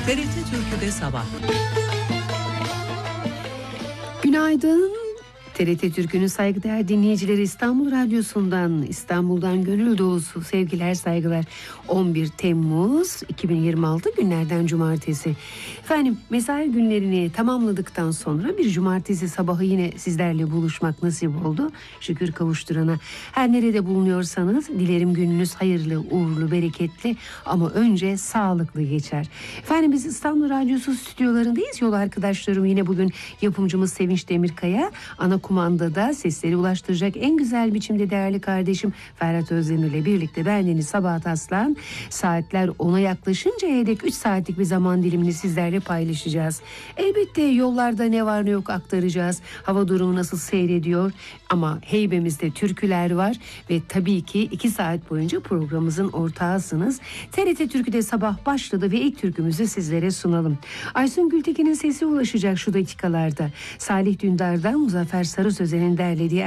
TRT Türkü'de sabah. Günaydın. TRT Türkü'nün saygıdeğer dinleyicileri, İstanbul Radyosu'ndan, İstanbul'dan gönül dolusu sevgiler, saygılar. 11 Temmuz 2026 günlerden cumartesi. Efendim, mesai günlerini tamamladıktan sonra bir cumartesi sabahı yine sizlerle buluşmak nasip oldu. Şükür kavuşturana. Her nerede bulunuyorsanız dilerim gününüz hayırlı, uğurlu, bereketli ama önce sağlıklı geçer. Efendim, biz İstanbul Radyosu stüdyolarındayız. Yol arkadaşlarım yine bugün yapımcımız Sevinç Demirkaya, ana kumandada sesleri ulaştıracak en güzel biçimde değerli kardeşim Ferhat Özdemir ile birlikte bendeniz Sabahat Aslan. Saatler 10'a yaklaşıncaya dek 3 saatlik bir zaman dilimini sizlerle paylaşacağız. Elbette yollarda ne var ne yok aktaracağız. Hava durumu nasıl seyrediyor, ama heybemizde türküler var ve tabii ki 2 saat boyunca programımızın ortağısınız. TRT Türkü'de sabah başladı ve ilk türkümüzü sizlere sunalım. Aysun Gültekin'in sesi ulaşacak şu dakikalarda. Salih Dündar'dan Muzaffer Sarı Sözen'in derlediği